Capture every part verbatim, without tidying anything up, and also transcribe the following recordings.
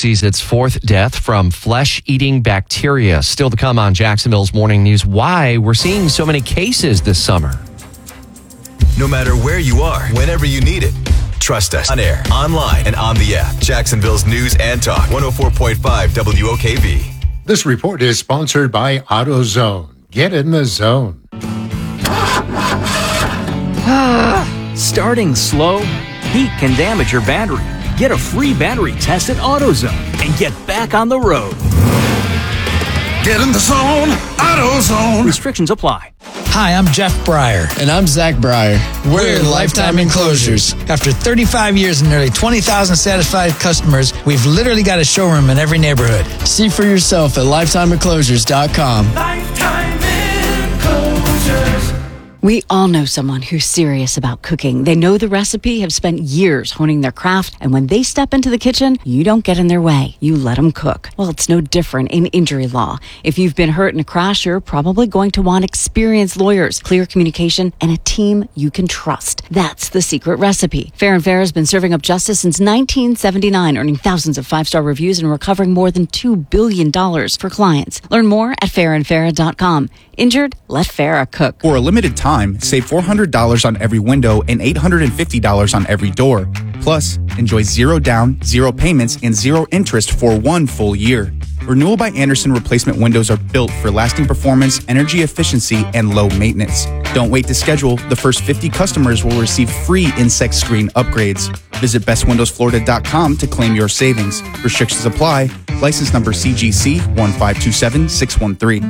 sees its fourth death from flesh-eating bacteria. Still to come on Jacksonville's Morning News, why we're seeing so many cases this summer. No matter where you are, whenever you need it, trust us. On air, online, and on the app. Jacksonville's News and Talk, one oh four point five W O K V. This report is sponsored by AutoZone. Get in the zone. Starting slow? Heat can damage your battery. Get a free battery test at AutoZone and get back on the road. Get in the zone, AutoZone. Restrictions apply. Hi, I'm Jeff Breyer. And I'm Zach Breyer. We're, We're Lifetime Enclosures. After thirty-five years and nearly twenty thousand satisfied customers, we've literally got a showroom in every neighborhood. See for yourself at lifetime enclosures dot com. Lifetime Enclosures. We all know someone who's serious about cooking. They know the recipe, have spent years honing their craft, and when they step into the kitchen, you don't get in their way. You let them cook. Well, it's no different in injury law. If you've been hurt in a crash, you're probably going to want experienced lawyers, clear communication, and a team you can trust. That's the secret recipe. Fair and Fair has been serving up justice since nineteen seventy-nine, earning thousands of five-star reviews and recovering more than two billion dollars for clients. Learn more at fair and fair dot com. Injured? Let Farrah cook. For a limited time, save four hundred dollars on every window and eight hundred fifty dollars on every door. Plus, enjoy zero down, zero payments, and zero interest for one full year. Renewal by Andersen replacement windows are built for lasting performance, energy efficiency, and low maintenance. Don't wait to schedule. The first fifty customers will receive free insect screen upgrades. Visit best windows florida dot com to claim your savings. Restrictions apply. License number C G C one five two seven six one three.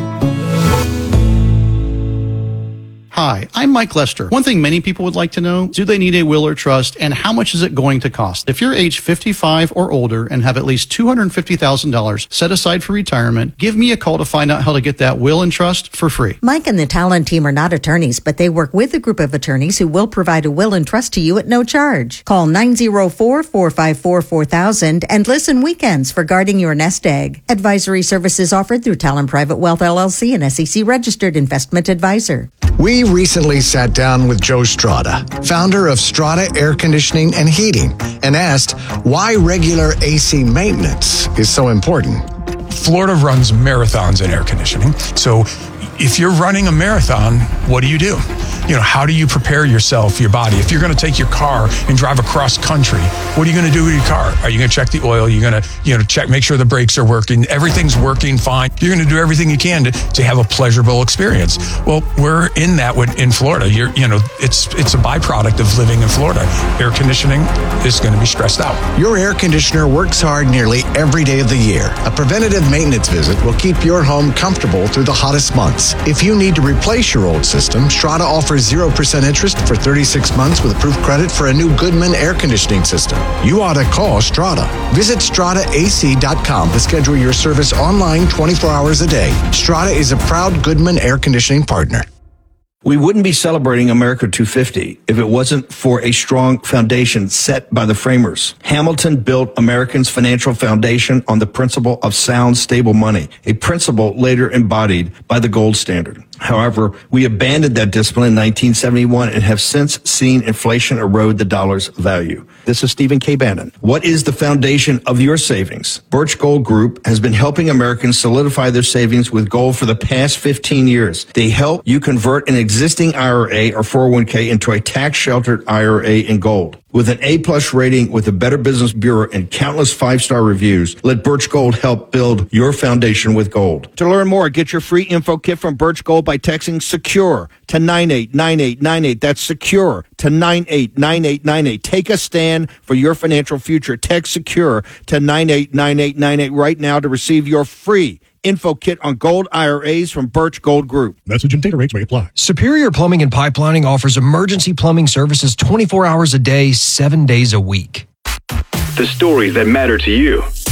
Hi, I'm Mike Lester. One thing many people would like to know, do they need a will or trust, and how much is it going to cost? If you're age fifty-five or older and have at least two hundred fifty thousand dollars set aside for retirement, give me a call to find out how to get that will and trust for free. Mike and the Talon team are not attorneys, but they work with a group of attorneys who will provide a will and trust to you at no charge. Call nine oh four, four five four, four thousand and listen weekends for guarding your nest egg. Advisory services offered through Talon Private Wealth L L C, an S E C registered investment advisor. We recently sat down with Joe Strada, founder of Strada Air Conditioning and Heating, and asked why regular A C maintenance is so important. Florida runs marathons in air conditioning. So if you're running a marathon, what do you do? You know, how do you prepare yourself, your body? If you're going to take your car and drive across country, what are you going to do with your car? Are you going to check the oil? You're going to, you know, check, make sure the brakes are working. Everything's working fine. You're going to do everything you can to, to have a pleasurable experience. Well, we're in that with, in Florida. You're, you know, it's it's a byproduct of living in Florida. Air conditioning is going to be stressed out. Your air conditioner works hard nearly every day of the year. A preventative maintenance visit will keep your home comfortable through the hottest months. If you need to replace your old system, Strada offers zero percent interest for thirty-six months with approved credit for a new Goodman air conditioning system. You ought to call Strada. Visit strada A C dot com to schedule your service online twenty-four hours a day. Strada is a proud Goodman air conditioning partner. We wouldn't be celebrating America two fifty if it wasn't for a strong foundation set by the framers. Hamilton built Americans' financial foundation on the principle of sound, stable money, a principle later embodied by the gold standard. However, we abandoned that discipline in nineteen seventy-one and have since seen inflation erode the dollar's value. This is Stephen K. Bannon. What is the foundation of your savings? Birch Gold Group has been helping Americans solidify their savings with gold for the past fifteen years. They help you convert an existing I R A or four oh one k into a tax-sheltered I R A in gold. With an A-plus rating with the Better Business Bureau and countless five-star reviews, let Birch Gold help build your foundation with gold. To learn more, get your free info kit from Birch Gold by texting SECURE to nine eight nine eight nine eight. That's SECURE to nine eight nine eight nine eight. Take a stand for your financial future. Text SECURE to nine eight nine eight nine eight right now to receive your free info kit on gold I R As from Birch Gold Group. Message and data rates may apply. Superior Plumbing and Pipelining offers emergency plumbing services twenty-four hours a day, seven days a week. The stories that matter to you.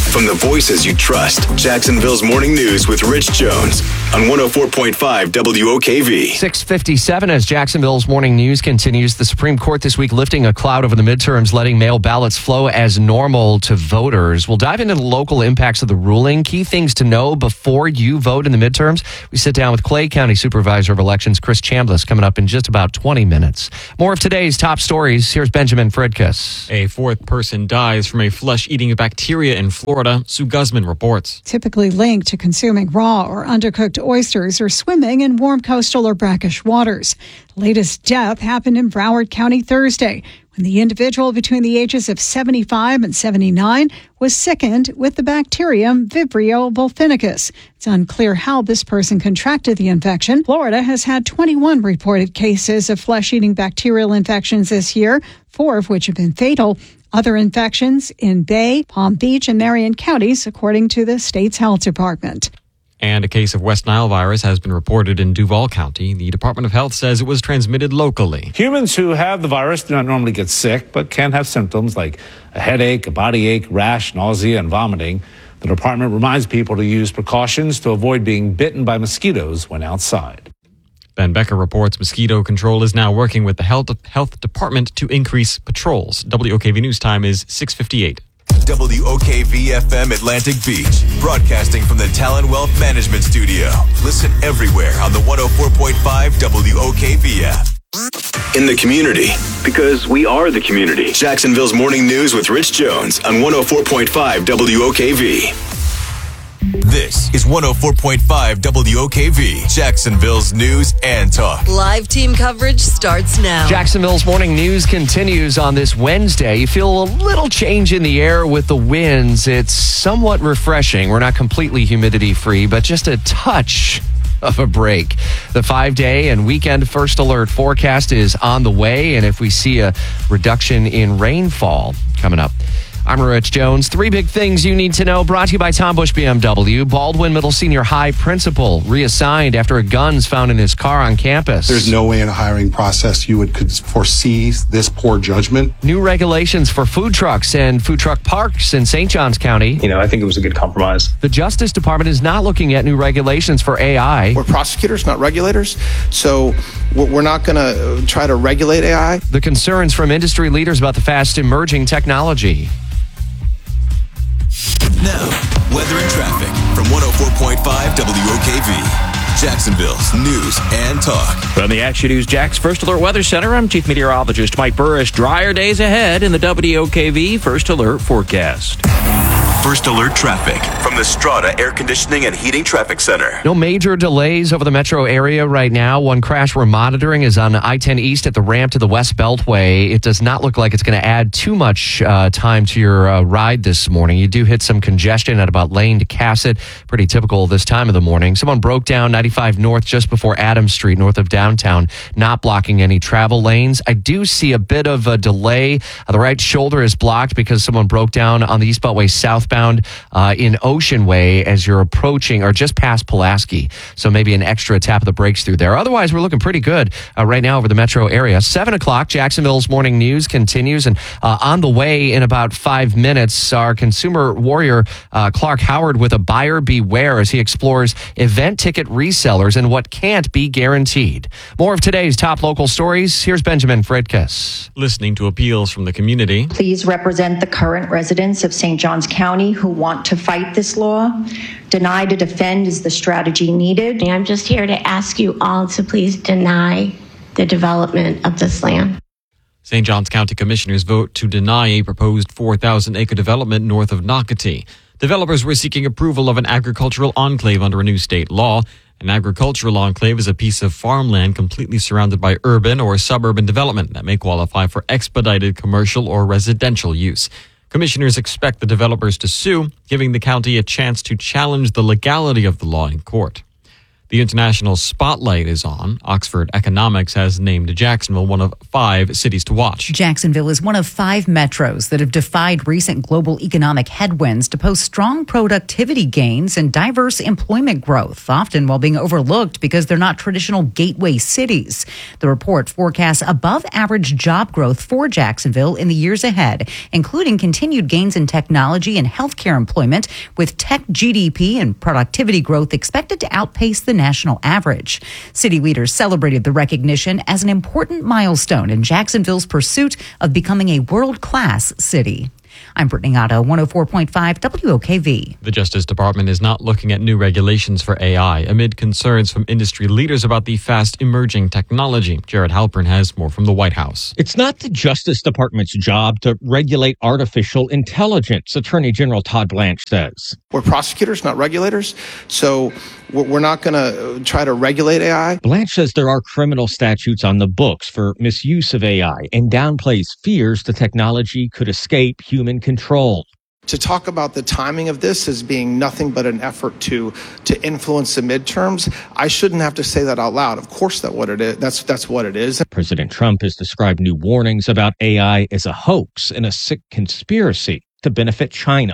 from the voices you trust. Jacksonville's Morning News with Rich Jones on one oh four point five W O K V. six fifty-seven as Jacksonville's Morning News continues. The Supreme Court this week lifting a cloud over the midterms, letting mail ballots flow as normal to voters. We'll dive into the local impacts of the ruling, key things to know before you vote in the midterms. We sit down with Clay County Supervisor of Elections Chris Chambliss coming up in just about twenty minutes. More of today's top stories. Here's Benjamin Fridkus. A fourth person dies from a flesh-eating bacteria in Florida, Sue Guzman reports. Typically linked to consuming raw or undercooked oysters or swimming in warm coastal or brackish waters. Latest death happened in Broward County Thursday when the individual between the ages of seventy-five and seventy-nine was sickened with the bacterium Vibrio vulfinicus. It's unclear how this person contracted the infection. Florida has had twenty-one reported cases of flesh-eating bacterial infections this year, four of which have been fatal. Other infections in Bay, Palm Beach, and Marion counties, according to the state's health department. And a case of West Nile virus has been reported in Duval County. The Department of Health says it was transmitted locally. Humans who have the virus do not normally get sick, but can have symptoms like a headache, a body ache, rash, nausea, and vomiting. The department reminds people to use precautions to avoid being bitten by mosquitoes when outside. Ben Becker reports mosquito control is now working with the health, health department to increase patrols. W O K V News time is six fifty-eight. W O K V F M Atlantic Beach, broadcasting from the Talon Wealth Management Studio. Listen everywhere on the one oh four point five W O K V app. In the community, because we are the community. Jacksonville's Morning News with Rich Jones on one oh four point five W O K V. This is one oh four point five W O K V, Jacksonville's News and Talk. Live team coverage starts now. Jacksonville's Morning News continues on this Wednesday. You feel a little change in the air with the winds. It's somewhat refreshing. We're not completely humidity free, but just a touch of a break. The five-day and weekend first alert forecast is on the way, and if we see a reduction in rainfall coming up. I'm Rich Jones. Three big things you need to know, brought to you by Tom Bush B M W. Baldwin Middle Senior High principal reassigned after a gun's found in his car on campus. There's no way in a hiring process you would could foresee this poor judgment. New regulations for food trucks and food truck parks in Saint Johns County. You know, I think it was a good compromise. The Justice Department is not looking at new regulations for A I. We're prosecutors, not regulators, so we're not going to try to regulate A I. The concerns from industry leaders about the fast emerging technology. Now, weather and traffic from one oh four point five W O K V, Jacksonville's News and Talk. From the Action News Jax First Alert Weather Center, I'm Chief Meteorologist Mike Burris. Drier days ahead in the W O K V First Alert forecast. First Alert traffic from the Strata Air Conditioning and Heating Traffic Center. No major delays over the metro area right now. One crash we're monitoring is on I ten East at the ramp to the West Beltway. It does not look like it's going to add too much uh, time to your uh, ride this morning. You do hit some congestion at about Lane to Cassett. Pretty typical this time of the morning. Someone broke down ninety-five North just before Adams Street, north of downtown, not blocking any travel lanes. I do see a bit of a delay. Uh, the right shoulder is blocked because someone broke down on the East Beltway southbound uh, in Ocean Way as you're approaching or just past Pulaski. So maybe an extra tap of the brakes through there. Otherwise, we're looking pretty good uh, right now over the metro area. Seven o'clock, Jacksonville's Morning News continues. And uh, on the way in about five minutes, our consumer warrior, uh, Clark Howard, with a buyer beware as he explores event ticket resellers and what can't be guaranteed. More of today's top local stories. Here's Benjamin Fridkus. Listening to appeals from the community. Please represent the current residents of Saint Johns County who want to fight this law. Deny to defend is the strategy needed. I'm just here to ask you all to please deny the development of this land. Saint Johns County Commissioners vote to deny a proposed four thousand acre development north of Nocatee. Developers were seeking approval of an agricultural enclave under a new state law. An agricultural enclave is a piece of farmland completely surrounded by urban or suburban development that may qualify for expedited commercial or residential use. Commissioners expect the developers to sue, giving the county a chance to challenge the legality of the law in court. The international spotlight is on. Oxford Economics has named Jacksonville one of five cities to watch. Jacksonville is one of five metros that have defied recent global economic headwinds to post strong productivity gains and diverse employment growth, often while being overlooked because they're not traditional gateway cities. The report forecasts above average job growth for Jacksonville in the years ahead, including continued gains in technology and healthcare employment, with tech G D P and productivity growth expected to outpace the national average. City leaders celebrated the recognition as an important milestone in Jacksonville's pursuit of becoming a world-class city. I'm Brittany Otto, one oh four point five W O K V. The Justice Department is not looking at new regulations for A I amid concerns from industry leaders about the fast emerging technology. Jared Halpern has more from the White House. It's not the Justice Department's job to regulate artificial intelligence, Attorney General Todd Blanche says. We're prosecutors, not regulators, so we're not going to try to regulate A I. Blanche says there are criminal statutes on the books for misuse of A I and downplays fears the technology could escape human control. To talk about the timing of this as being nothing but an effort to to influence the midterms, I shouldn't have to say that out loud. Of course, that what it is. That's that's what it is. President Trump has described new warnings about A I as a hoax and a sick conspiracy to benefit China.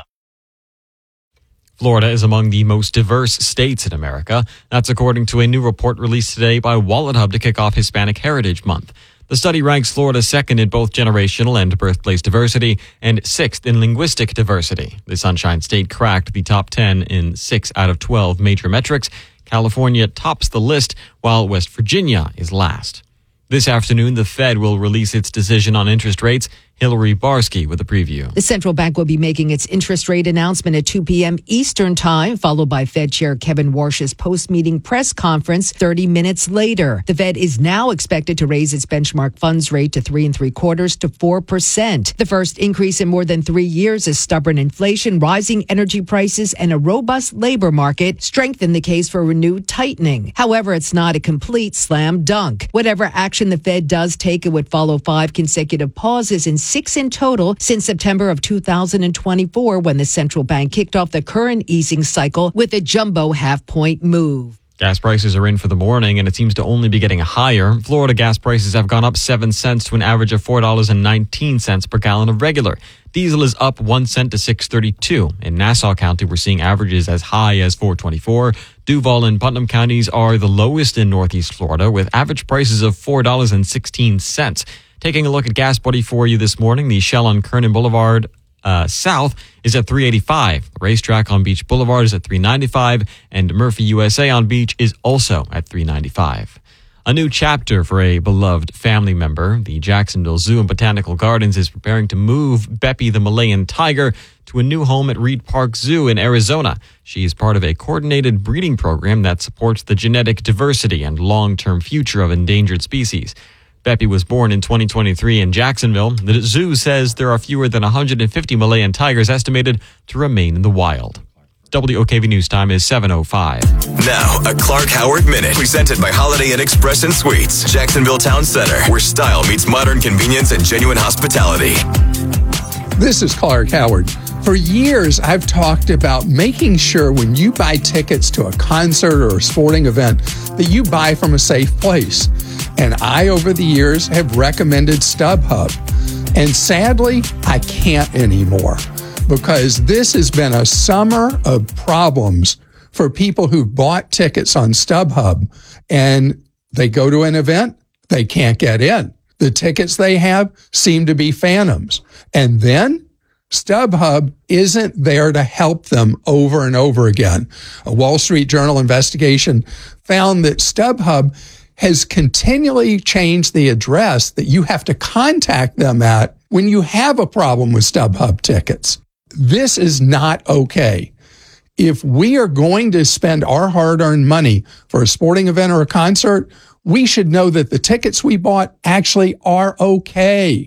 Florida is among the most diverse states in America. That's according to a new report released today by WalletHub to kick off Hispanic Heritage Month. The study ranks Florida second in both generational and birthplace diversity and sixth in linguistic diversity. The Sunshine State cracked the top ten in six out of twelve major metrics. California tops the list, while West Virginia is last. This afternoon, the Fed will release its decision on interest rates. Hillary Barsky with a preview. The central bank will be making its interest rate announcement at two p.m. Eastern Time, followed by Fed Chair Kevin Warsh's post-meeting press conference thirty minutes later. The Fed is now expected to raise its benchmark funds rate to three and three quarters to four percent. The first increase in more than three years as stubborn inflation, rising energy prices, and a robust labor market strengthen the case for renewed tightening. However, it's not a complete slam dunk. Whatever action the Fed does take, it would follow five consecutive pauses in six in total since September of two thousand twenty-four, when the central bank kicked off the current easing cycle with a jumbo half-point move. Gas prices are in for the morning, and it seems to only be getting higher. Florida gas prices have gone up seven cents to an average of four dollars and nineteen cents per gallon of regular. Diesel is up one cent to six thirty-two. In Nassau County, we're seeing averages as high as four twenty-four. Duval and Putnam counties are the lowest in Northeast Florida, with average prices of four dollars and sixteen cents. Taking a look at Gas Buddy for you this morning, the Shell on Kernan Boulevard uh, South is at three eighty-five. The Racetrack on Beach Boulevard is at three ninety-five, and Murphy U S A on Beach is also at three ninety-five. A new chapter for a beloved family member. The Jacksonville Zoo and Botanical Gardens is preparing to move Beppy the Malayan tiger to a new home at Reed Park Zoo in Arizona. She is part of a coordinated breeding program that supports the genetic diversity and long-term future of endangered species. Beppy was born in twenty twenty-three in Jacksonville. The zoo says there are fewer than one hundred fifty Malayan tigers estimated to remain in the wild. W O K V News time is seven oh five. Now, a Clark Howard Minute, presented by Holiday Inn Express and Suites, Jacksonville Town Center, where style meets modern convenience and genuine hospitality. This is Clark Howard. For years, I've talked about making sure when you buy tickets to a concert or a sporting event that you buy from a safe place. And I, over the years, have recommended StubHub. And sadly, I can't anymore, because this has been a summer of problems for people who bought tickets on StubHub, and they go to an event, they can't get in. The tickets they have seem to be phantoms. And then StubHub isn't there to help them over and over again. A Wall Street Journal investigation found that StubHub has continually changed the address that you have to contact them at when you have a problem with StubHub tickets. This is not okay. If we are going to spend our hard-earned money for a sporting event or a concert, we should know that the tickets we bought actually are okay.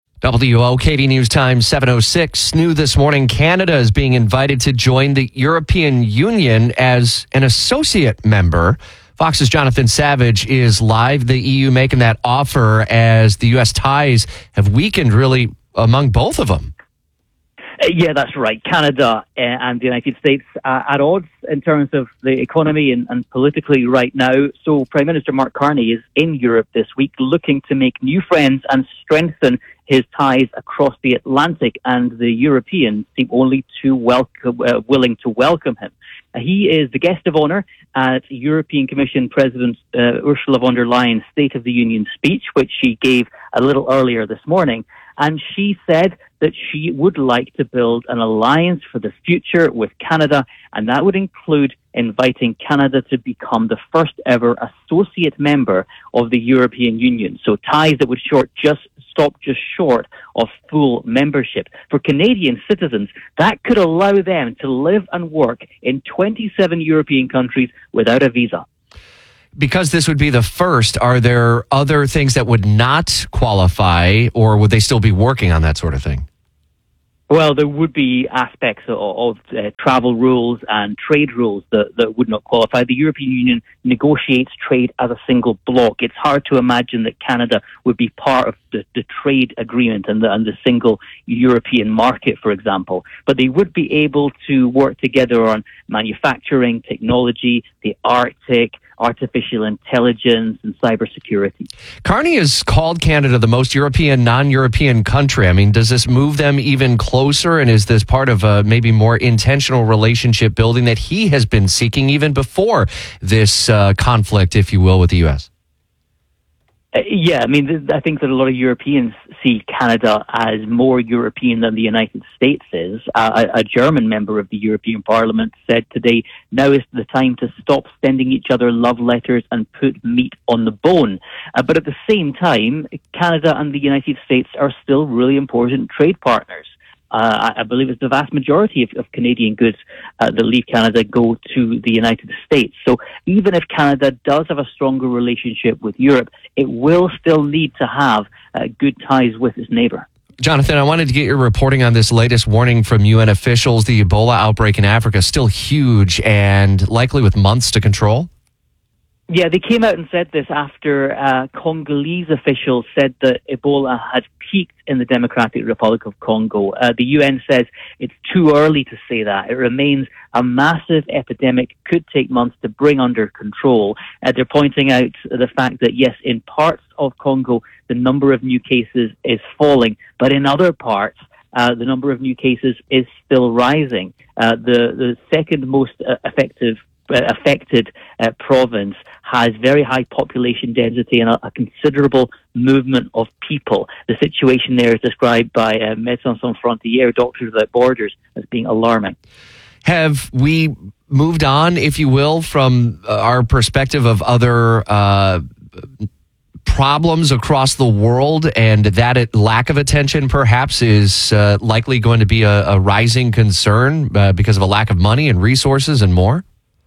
W O K V News Time seven oh six. New this morning, Canada is being invited to join the European Union as an associate member. Fox's Jonathan Savage is live. The E U making that offer as the U S ties have weakened really among both of them. Yeah, that's right. Canada uh, and the United States are at odds in terms of the economy and, and politically right now. So Prime Minister Mark Carney is in Europe this week looking to make new friends and strengthen his ties across the Atlantic, and the Europeans seem only too welcome, uh, willing to welcome him. Uh, he is the guest of honour at European Commission President uh, Ursula von der Leyen's State of the Union speech, which she gave a little earlier this morning. And she said that she would like to build an alliance for the future with Canada, and that would include inviting Canada to become the first ever associate member of the European Union. So ties that would short just stop just short of full membership. For Canadian citizens, that could allow them to live and work in twenty-seven European countries without a visa. Because this would be the first, are there other things that would not qualify, or would they still be working on that sort of thing? Well, there would be aspects of, of uh, travel rules and trade rules that, that would not qualify. The European Union negotiates trade as a single bloc. It's hard to imagine that Canada would be part of the, the trade agreement and the, and the single European market, for example. But they would be able to work together on manufacturing, technology, the Arctic, artificial intelligence, and cybersecurity. Carney has called Canada the most European, non-European country. I mean, does this move them even closer? And is this part of a maybe more intentional relationship building that he has been seeking even before this uh, conflict, if you will, with the U S? Uh, yeah, I mean, th- I think that a lot of Europeans see Canada as more European than the United States is. Uh, a, a German member of the European Parliament said today, now is the time to stop sending each other love letters and put meat on the bone. Uh, but at the same time, Canada and the United States are still really important trade partners. Uh, I believe it's the vast majority of, of Canadian goods uh, that leave Canada go to the United States. So even if Canada does have a stronger relationship with Europe, it will still need to have uh, good ties with its neighbour. Jonathan, I wanted to get your reporting on this latest warning from U N officials. The Ebola outbreak in Africa is still huge and likely with months to control. Yeah, they came out and said this after uh, Congolese officials said that Ebola had peaked in the Democratic Republic of Congo. Uh, the U N says it's too early to say that. It remains a massive epidemic, could take months to bring under control. Uh, they're pointing out the fact that, yes, in parts of Congo, the number of new cases is falling, but in other parts, uh, the number of new cases is still rising. Uh, the, the second most uh, effective uh, affected uh, province has very high population density and a, a considerable movement of people. The situation there is described by uh, Médecins Sans Frontières, Doctors Without Borders, as being alarming. Have we moved on, if you will, from uh, our perspective of other uh, problems across the world, and that it, lack of attention perhaps is uh, likely going to be a, a rising concern uh, because of a lack of money and resources and more?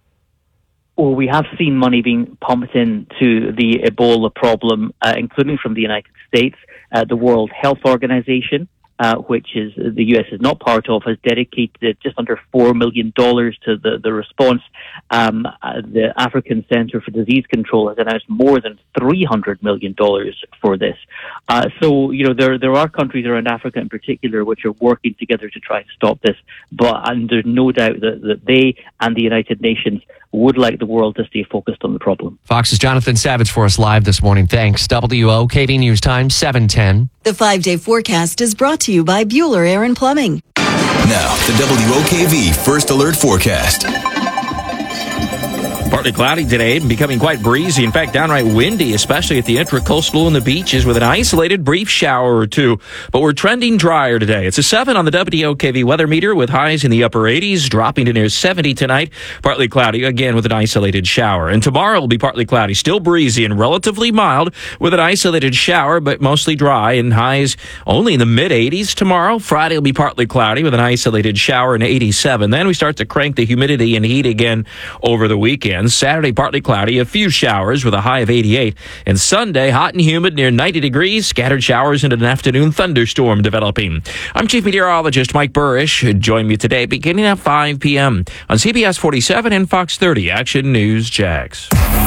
Well, we have seen money being pumped into the Ebola problem, uh, including from the United States. Uh, the World Health Organization, uh, which is the U S is not part of, has dedicated just under four million dollars to the, the response. Um, uh, the African Center for Disease Control has announced more than three hundred million dollars for this. Uh, so, you know, there there are countries around Africa in particular which are working together to try to stop this. But and there's no doubt that, that they and the United Nations would like the world to stay focused on the problem. Fox's Jonathan Savage for us live this morning. Thanks. W O K V News Time, seven ten. The five-day forecast is brought to you by Bueller Air and Plumbing. Now, the W O K V First Alert Forecast. Partly cloudy today and becoming quite breezy. In fact, downright windy, especially at the intracoastal and the beaches with an isolated brief shower or two. But we're trending drier today. It's a seven on the W O K V weather meter with highs in the upper eighties, dropping to near seventy tonight. Partly cloudy, again with an isolated shower. And tomorrow will be partly cloudy, still breezy and relatively mild with an isolated shower, but mostly dry and highs only in the mid eighties tomorrow. Friday will be partly cloudy with an isolated shower and eighty-seven. Then we start to crank the humidity and heat again over the weekend. Saturday, partly cloudy, a few showers with a high of eighty-eight. And Sunday, hot and humid near ninety degrees, scattered showers and an afternoon thunderstorm developing. I'm Chief Meteorologist Mike Burrish. Join me today beginning at five p.m. on C B S forty-seven and Fox thirty Action News Jax.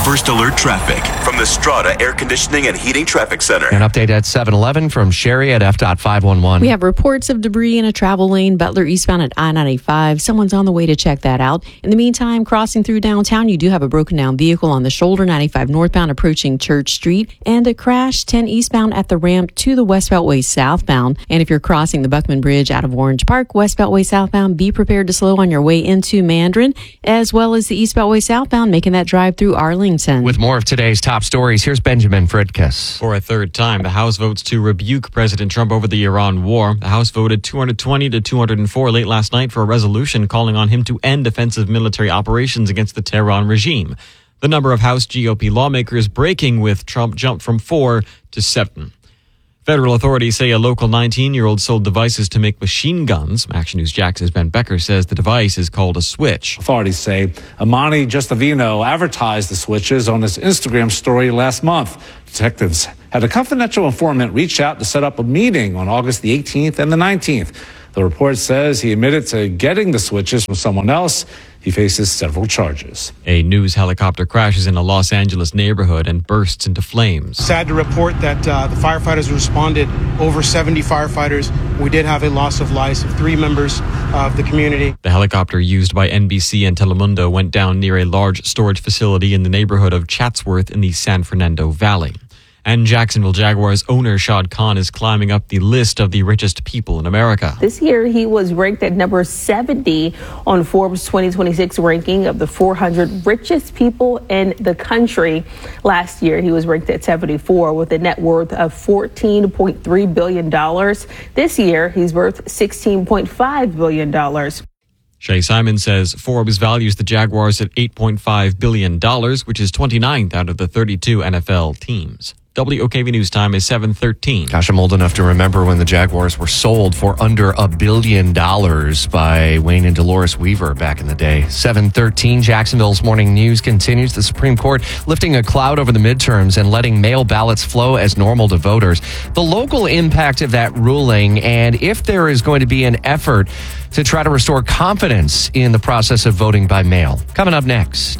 First Alert Traffic from the Strata Air Conditioning and Heating Traffic Center. An update at seven eleven from Sherry at F five one one. We have reports of debris in a travel lane, Butler eastbound at I ninety-five. Someone's on the way to check that out. In the meantime, crossing through downtown, you do have a broken down vehicle on the shoulder, ninety-five northbound approaching Church Street, and a crash ten eastbound at the ramp to the West Beltway southbound. And if you're crossing the Buckman Bridge out of Orange Park, West Beltway southbound, be prepared to slow on your way into Mandarin, as well as the East Beltway southbound, making that drive through Arlington. With more of today's top stories, here's Benjamin Fridkiss. For a third time, the House votes to rebuke President Trump over the Iran war. The House voted two hundred twenty to two hundred four late last night for a resolution calling on him to end offensive military operations against the Tehran regime. The number of House G O P lawmakers breaking with Trump jumped from four to seven. Federal authorities say a local nineteen-year-old sold devices to make machine guns. Action News Jax's Ben Becker says the device is called a switch. Authorities say Amani Justavino advertised the switches on his Instagram story last month. Detectives had a confidential informant reach out to set up a meeting on August the eighteenth and the nineteenth. The report says he admitted to getting the switches from someone else. He faces several charges. A news helicopter crashes in a Los Angeles neighborhood and bursts into flames. Sad to report that uh, the firefighters responded, over seventy firefighters. We did have a loss of lives of three members of the community. The helicopter used by N B C and Telemundo went down near a large storage facility in the neighborhood of Chatsworth in the San Fernando Valley. And Jacksonville Jaguars owner Shad Khan is climbing up the list of the richest people in America. This year, he was ranked at number seventy on Forbes twenty twenty-six ranking of the four hundred richest people in the country. Last year, he was ranked at seventy-four with a net worth of fourteen point three billion dollars. This year, he's worth sixteen point five billion dollars. Shay Simon says Forbes values the Jaguars at eight point five billion dollars, which is twenty-ninth out of the thirty-two N F L teams. W O K V News time is seven thirteen. Gosh, I'm old enough to remember when the Jaguars were sold for under a billion dollars by Wayne and Dolores Weaver back in the day. seven thirteen, Jacksonville's morning news continues. The Supreme Court lifting a cloud over the midterms and letting mail ballots flow as normal to voters. The local impact of that ruling, and if there is going to be an effort to try to restore confidence in the process of voting by mail. Coming up next.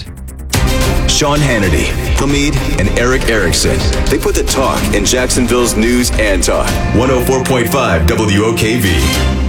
Sean Hannity, Hamid, and Eric Erickson. They put the talk in Jacksonville's news and talk. one oh four point five W O K V.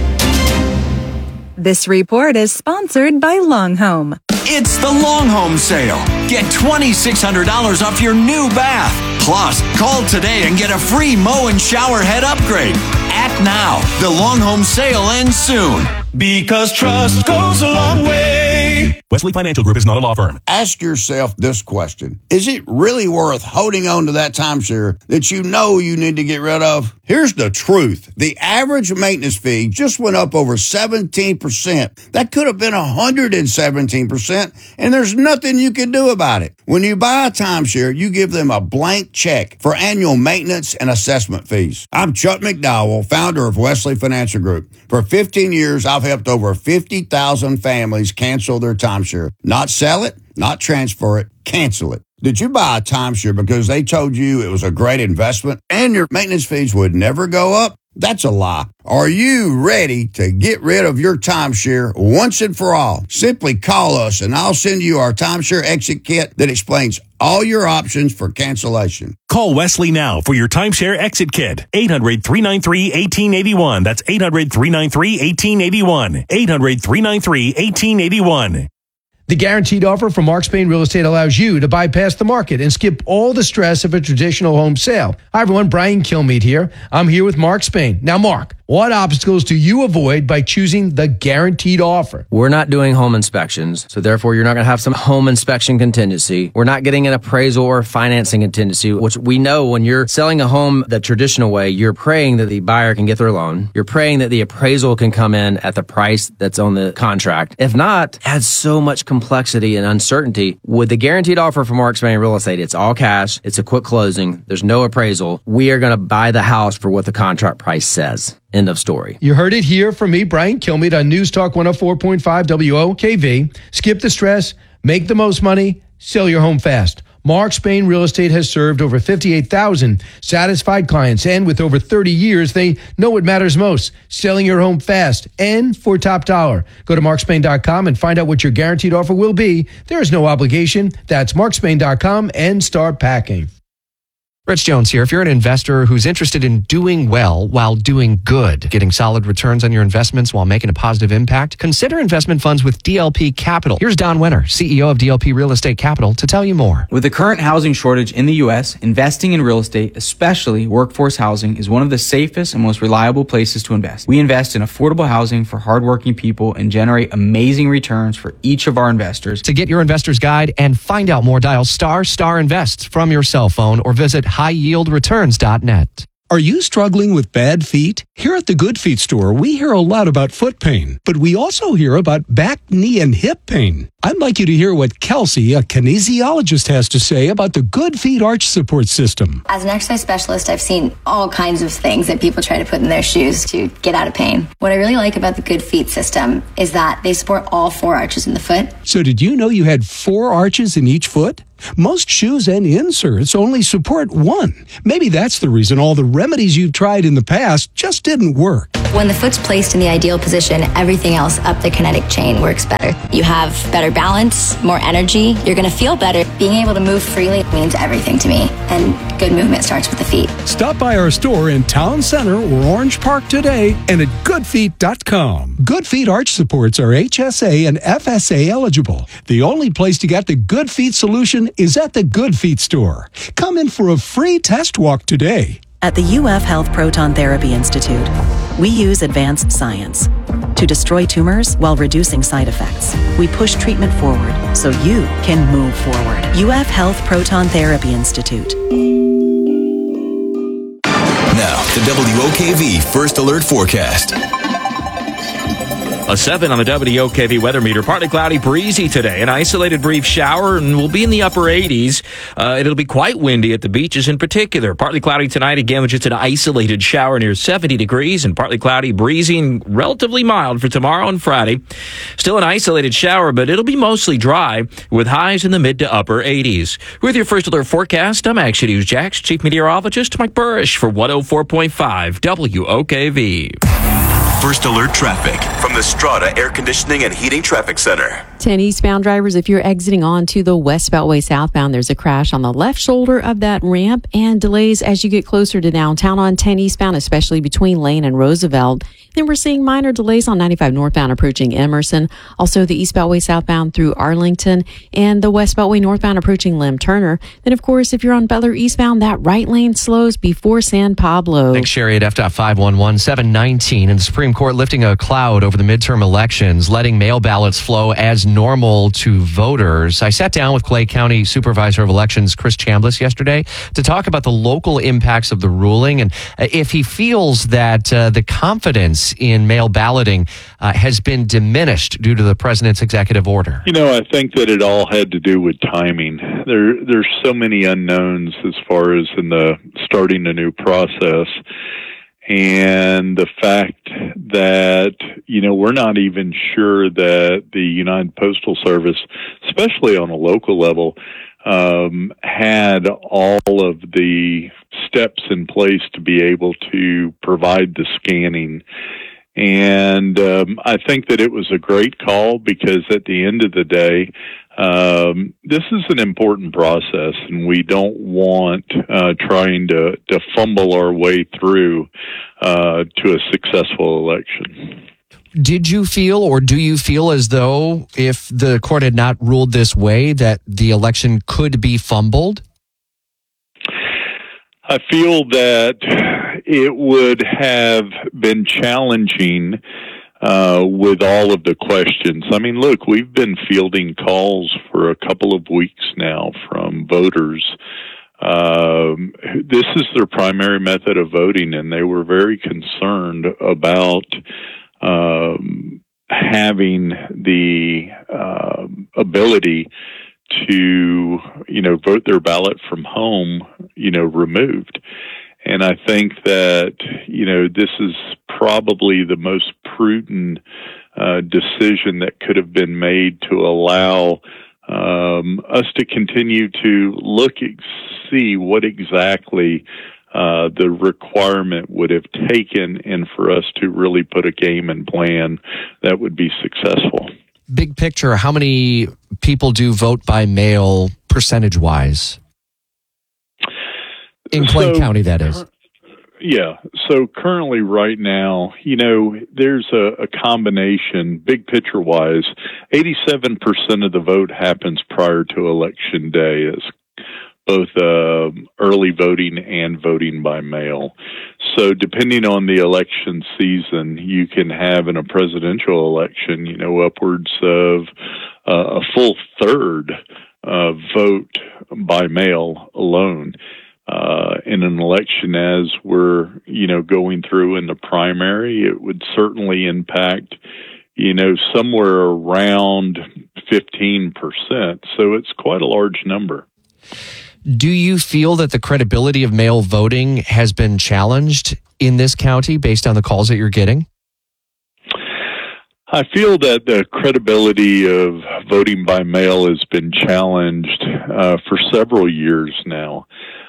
This report is sponsored by Long Home. It's the Long Home Sale. Get twenty-six hundred dollars off your new bath. Plus, call today and get a free mow and shower head upgrade. Act now. The Long Home Sale ends soon. Because trust goes a long way. Wesley Financial Group is not a law firm. Ask yourself this question. Is it really worth holding on to that timeshare that you know you need to get rid of? Here's the truth. The average maintenance fee just went up over seventeen percent. That could have been one hundred seventeen percent, and there's nothing you can do about it. When you buy a timeshare, you give them a blank check for annual maintenance and assessment fees. I'm Chuck McDowell, founder of Wesley Financial Group. For fifteen years, I've helped over fifty thousand families cancel their timeshare. Not sell it, not transfer it, cancel it. Did you buy a timeshare because they told you it was a great investment and your maintenance fees would never go up? That's a lie. Are you ready to get rid of your timeshare once and for all? Simply call us and I'll send you our timeshare exit kit that explains all your options for cancellation. Call Wesley now for your timeshare exit kit. eight hundred, three nine three, one eight eight one. That's eight hundred, three nine three, one eight eight one. eight hundred, three nine three, one eight eight one. The guaranteed offer from Mark Spain Real Estate allows you to bypass the market and skip all the stress of a traditional home sale. Hi, everyone. Brian Kilmeade here. I'm here with Mark Spain. Now, Mark, what obstacles do you avoid by choosing the guaranteed offer? We're not doing home inspections, so therefore you're not going to have some home inspection contingency. We're not getting an appraisal or financing contingency, which we know when you're selling a home the traditional way, you're praying that the buyer can get their loan. You're praying that the appraisal can come in at the price that's on the contract. If not, it adds so much complexity and uncertainty. With the guaranteed offer from Mark Spain Real Estate, it's all cash. It's a quick closing. There's no appraisal. We are going to buy the house for what the contract price says. End of story. You heard it here from me, Brian Kilmeade, on News Talk one oh four point five W O K V. Skip the stress, make the most money, sell your home fast. Mark Spain Real Estate has served over fifty-eight thousand satisfied clients, and with over thirty years, they know what matters most: selling your home fast and for top dollar. Go to mark spain dot com and find out what your guaranteed offer will be. There is no obligation. That's mark spain dot com and start packing. Rich Jones here. If you're an investor who's interested in doing well while doing good, getting solid returns on your investments while making a positive impact, consider investment funds with D L P Capital. Here's Don Winter, C E O of D L P Real Estate Capital, to tell you more. With the current housing shortage in the U S, investing in real estate, especially workforce housing, is one of the safest and most reliable places to invest. We invest in affordable housing for hardworking people and generate amazing returns for each of our investors. To get your investor's guide and find out more, dial star star invest from your cell phone or visit high yield returns dot net. Are you struggling with bad feet? Here at the Good Feet store, we hear a lot about foot pain, but we also hear about back, knee, and hip pain. I'd like you to hear what Kelsey, a kinesiologist, has to say about the Good Feet arch support system. As an exercise specialist, I've seen all kinds of things that people try to put in their shoes to get out of pain. What I really like about the Good Feet system is that they support all four arches in the foot. So did you know you had four arches in each foot? Most shoes and inserts only support one. Maybe that's the reason all the remedies you've tried in the past just didn't work. When the foot's placed in the ideal position, everything else up the kinetic chain works better. You have better balance, more energy. You're going to feel better. Being able to move freely means everything to me. And good movement starts with the feet. Stop by our store in Town Center or Orange Park today and at good feet dot com. Good Feet arch supports are H S A and F S A eligible. The only place to get the Good Feet solution is at the Good Feet store. Come in for a free test walk today. At the U F Health Proton Therapy Institute, we use advanced science to destroy tumors while reducing side effects. We push treatment forward so you can move forward. U F Health Proton Therapy Institute. Now, the W O K V First Alert Forecast. A seven on the W O K V weather meter. Partly cloudy, breezy today. An isolated brief shower, and we'll be in the upper eighties. Uh, it'll be quite windy at the beaches in particular. Partly cloudy tonight, again, with just an isolated shower near seventy degrees, and partly cloudy, breezy, and relatively mild for tomorrow and Friday. Still an isolated shower, but it'll be mostly dry with highs in the mid to upper eighties. With your First Alert forecast, I'm Action News Jax Chief Meteorologist Mike Burrish for one oh four point five W O K V. First Alert traffic from the Strata Air Conditioning and Heating Traffic Center. ten eastbound drivers, if you're exiting onto the West Beltway southbound, there's a crash on the left shoulder of that ramp, and delays as you get closer to downtown on ten eastbound, especially between Lane and Roosevelt. Then we're seeing minor delays on ninety-five northbound approaching Emerson. Also the East Beltway southbound through Arlington, and the West Beltway northbound approaching Lem Turner. Then, of course, if you're on Butler eastbound, that right lane slows before San Pablo. Thanks, Sherry, at F five one one seven nineteen. And the Supreme Court lifting a cloud over the midterm elections, letting mail ballots flow as normal to voters. I sat down with Clay County Supervisor of Elections Chris Chambliss yesterday to talk about the local impacts of the ruling and if he feels that uh, the confidence in mail balloting uh, has been diminished due to the president's executive order. You know, I think that it all had to do with timing. There, there's so many unknowns as far as in the starting a new process. And the fact that, you know, we're not even sure that the United Postal Service, especially on a local level, um, had all of the steps in place to be able to provide the scanning. And um, I think that it was a great call because at the end of the day, Um, this is an important process, and we don't want uh, trying to, to fumble our way through uh, to a successful election. Did you feel, or do you feel as though if the court had not ruled this way, that the election could be fumbled? I feel that it would have been challenging Uh, with all of the questions. I mean, look, we've been fielding calls for a couple of weeks now from voters. Um, this is their primary method of voting, and they were very concerned about um, having the uh, ability to, you know, vote their ballot from home, you know, removed. And I think that, you know, this is probably the most prudent uh, decision that could have been made to allow um, us to continue to look, see what exactly uh, the requirement would have taken, and for us to really put a game and plan that would be successful. Big picture, how many people do vote by mail percentage-wise? In Clay So, County, that is. Yeah. So currently right now, you know, there's a, a combination, big picture wise, eighty-seven percent of the vote happens prior to election day. It's both uh, early voting and voting by mail. So depending on the election season, you can have in a presidential election, you know, upwards of uh, a full third uh, vote by mail alone. Uh, in an election as we're, you know, going through in the primary, it would certainly impact, you know, somewhere around fifteen percent. So it's quite a large number. Do you feel that the credibility of mail voting has been challenged in this county based on the calls that you're getting? I feel that the credibility of voting by mail has been challenged uh, for several years now.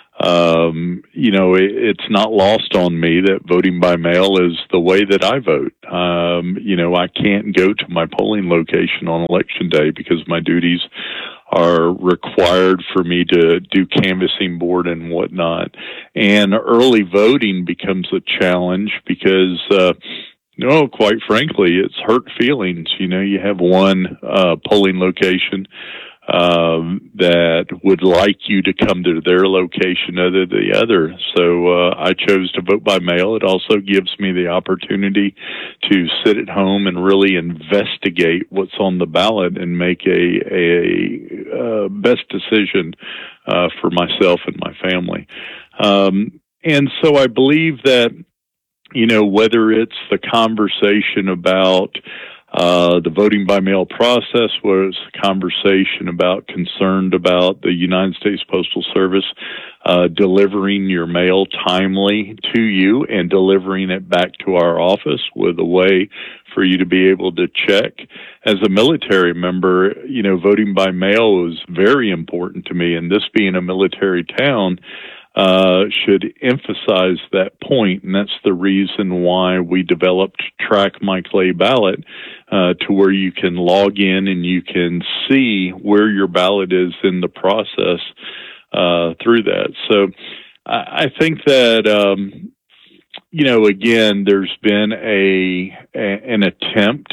Um, you know, it, it's not lost on me that voting by mail is the way that I vote. Um, you know, I can't go to my polling location on election day because my duties are required for me to do canvassing board and whatnot. And early voting becomes a challenge because, uh, no, quite frankly, it's hurt feelings. You know, you have one uh, polling location Um, that would like you to come to their location other than the other. So uh, I chose to vote by mail. It also gives me the opportunity to sit at home and really investigate what's on the ballot and make a, a, a best decision uh, for myself and my family. Um, and so I believe that, you know, whether it's the conversation about Uh, the voting by mail process, was a conversation about concerned about the United States Postal Service uh, delivering your mail timely to you and delivering it back to our office with a way for you to be able to check. As a military member, you know, voting by mail was very important to me, and this being a military town, Uh, should emphasize that point, and that's the reason why we developed Track My Clay Ballot, uh, to where you can log in and you can see where your ballot is in the process uh, through that. So I, I think that, um, you know, again, there's been a, a an attempt